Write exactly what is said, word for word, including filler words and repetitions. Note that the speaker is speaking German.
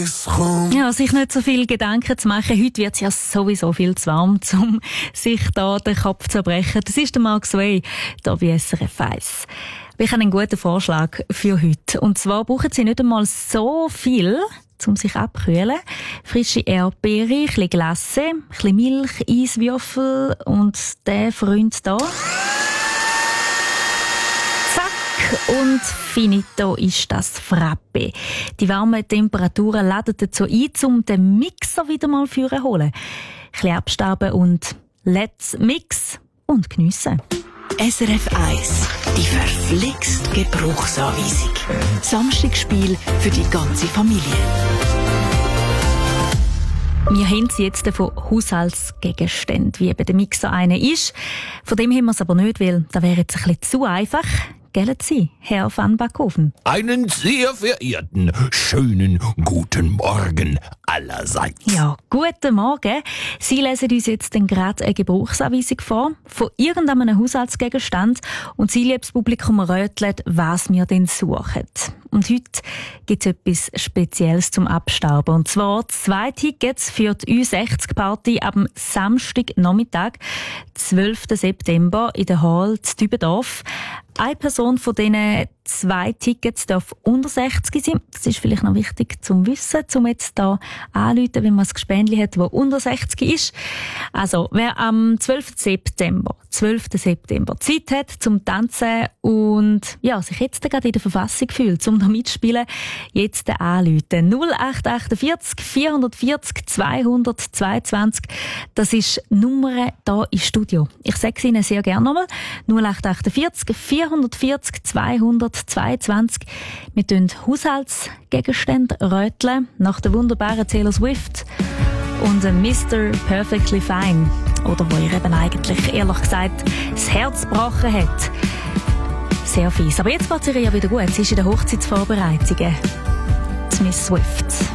Ja, sich nicht so viel Gedanken zu machen. Heute wird es ja sowieso viel zu warm, um sich da den Kopf zu brechen. Das ist der Mark Sway, hier bei S R F eins. Ich habe einen guten Vorschlag für heute. Und zwar brauchen Sie nicht einmal so viel, um sich abkühlen. Frische Erdbeere, ein bisschen Glasse, ein bisschen Milch, Eiswürfel und der Freund hier. Und finito ist das Frappe. Die warmen Temperaturen laden dazu ein, um den Mixer wieder mal zu holen. Ein bisschen abstauben und let's mix und geniessen. S R F eins, die verflixt Gebrauchsanweisung. Samstagsspiel für die ganze Familie. Wir haben sie jetzt von Haushaltsgegenständen, wie eben der Mixer einer ist. Von dem haben wir es aber nicht, weil das wäre jetzt ein bisschen zu einfach. Gell Sie, Herr van Backhofen? Einen sehr verehrten, schönen guten Morgen allerseits. Ja, guten Morgen. Sie lesen uns jetzt gerade eine Gebrauchsanweisung vor von irgendeinem Haushaltsgegenstand und Sie, liebes Publikum, röteln, was wir denn suchen. Und heute gibt es etwas Spezielles zum Abstauben. Und zwar zwei Tickets für die Ü sechzig Party am Samstagnachmittag, zwölften September, in der Hall zu Dübendorf. Eine Person von diesen zwei Tickets darf unter sechzig sein. Das ist vielleicht noch wichtig zu wissen, um jetzt hier anzurufen, wenn man ein Gespendli hat, das unter sechzig ist. Also, wer am zwölften September, zwölften September Zeit hat zum Tanzen und ja, sich jetzt gerade in der Verfassung fühlt, um da mitzuspielen, jetzt anrufen. null acht vier acht vier vier null zwei zwei zwei. Das ist die Nummer hier im Studio. Ich sage es Ihnen sehr gerne nochmal. null acht vier acht vier vier zwei zweiundzwanzig. Wir tun Haushaltsgegenstände röteln nach der wunderbaren Taylor Swift und Mister Perfectly Fine. Oder wo ihr eben eigentlich, ehrlich gesagt, das Herz gebrochen hat. Sehr fies. Aber jetzt geht es ihr ja wieder gut. Sie ist in den Hochzeitsvorbereitungen. Miss Swift.